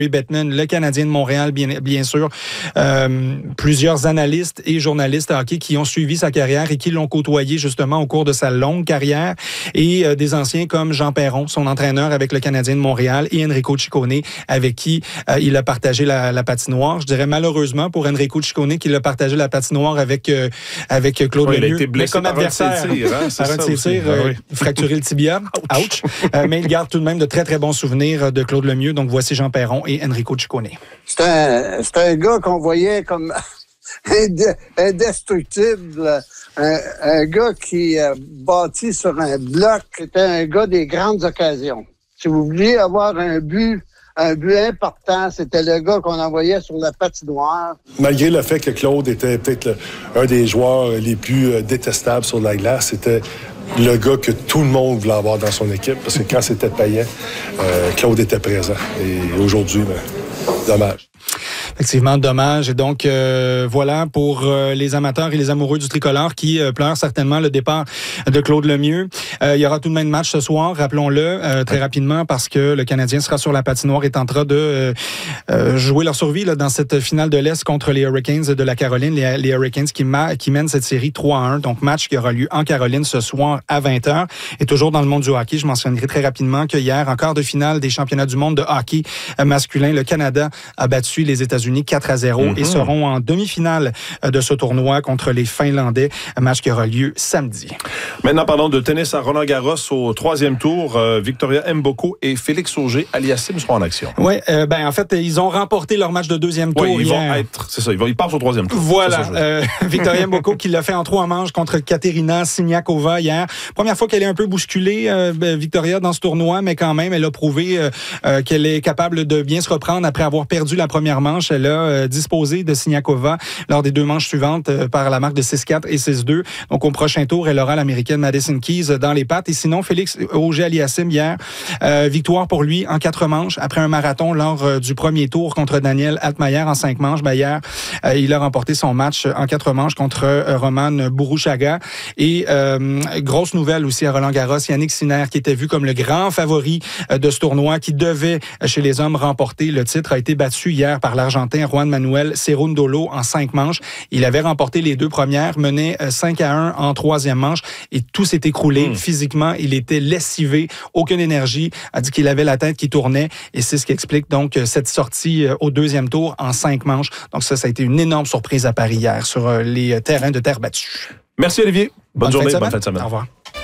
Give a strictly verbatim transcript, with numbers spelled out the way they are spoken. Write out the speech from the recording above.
Bettman, le Canadien de Montréal, bien, bien sûr. Euh, plusieurs analystes et journalistes hockey qui ont suivi sa carrière et qui l'ont côtoyé justement au cours de sa longue carrière. Et euh, des anciens comme Jean Perron, son entraîneur avec le Canadien de Montréal, et Enrico Ciccone, avec qui euh, il a partagé la, la patinoire. Je dirais malheureusement pour Enrico Ciccone qu'il a partagé la patinoire avec, euh, avec Claude ouais, Lemieux. Il a été blessé comme par adversaire, un de ses tirs. Hein? Par un de ses tirs, euh, oui. fracturé le tibia. Ouch! Ouch. Euh, mais il garde tout de même de très, très bons souvenirs de Claude Lemieux. Donc voici Jean Perron et Enrico Ciccone. C'est un, c'est un gars qu'on voyait comme indestructible, un, un gars qui euh, bâtit sur un bloc. C'était un gars des grandes occasions. Si vous vouliez avoir un but, un but important, c'était le gars qu'on envoyait sur la patinoire. Malgré le fait que Claude était peut-être le, un des joueurs les plus euh, détestables sur la glace, c'était le gars que tout le monde voulait avoir dans son équipe, parce que quand c'était payant, euh, Claude était présent. Et aujourd'hui, ben, dommage. Effectivement, dommage. Et donc, euh, voilà pour euh, les amateurs et les amoureux du tricolore qui euh, pleurent certainement le départ de Claude Lemieux. Euh, il y aura tout de même match ce soir, rappelons-le, euh, très rapidement, parce que le Canadien sera sur la patinoire et tentera de euh, euh, jouer leur survie là, dans cette finale de l'Est contre les Hurricanes de la Caroline. Les, les Hurricanes qui, ma- qui mènent cette série trois à un. Donc, match qui aura lieu en Caroline ce soir à vingt heures. Et toujours dans le monde du hockey, je mentionnerai très rapidement que hier, en quart de finale des championnats du monde de hockey masculin, le Canada a battu les États-Unis quatre à zéro mm-hmm. et seront en demi-finale de ce tournoi contre les Finlandais, un match qui aura lieu samedi. Maintenant, parlons de tennis à Roland-Garros au troisième tour. Euh, Victoria Mboko et Félix Auger-Aliassime seront en action. Oui, euh, ben en fait, ils ont remporté leur match de deuxième tour. Oui, ils hier. vont être, c'est ça, ils, vont, ils partent au troisième tour. Voilà, euh, Victoria Mboko qui l'a fait en trois manches contre Katerina Siniakova hier. Première fois qu'elle est un peu bousculée, euh, Victoria, dans ce tournoi, mais quand même, elle a prouvé euh, euh, qu'elle est capable de bien se reprendre après avoir perdu la première manche. Elle a euh, disposé de Siniakova lors des deux manches suivantes euh, par la marque de six quatre et six deux. Donc, au prochain tour, elle aura l'Américaine Madison Keys dans les pattes. Et sinon, Félix Auger-Aliassime hier, euh, victoire pour lui en quatre manches après un marathon lors euh, du premier tour contre Daniel Altmaier en cinq manches. Ben, hier, euh, il a remporté son match en quatre manches contre euh, Roman Bourruchaga. Et euh, grosse nouvelle aussi à Roland-Garros, Yannick Sinner, qui était vu comme le grand favori euh, de ce tournoi, qui devait, euh, chez les hommes, remporter le titre, a été battu hier par l'Argentin Juan Manuel Cerundolo en cinq manches. Il avait remporté les deux premières, menait cinq à un en troisième manche et tout s'est écroulé. Mmh. Physiquement, il était lessivé, aucune énergie, a dit qu'il avait la tête qui tournait et c'est ce qui explique donc cette sortie au deuxième tour en cinq manches. Donc ça, ça a été une énorme surprise à Paris hier sur les terrains de terre battue. Merci Olivier. Bonne, bonne journée, fin bonne fin de semaine. Au revoir.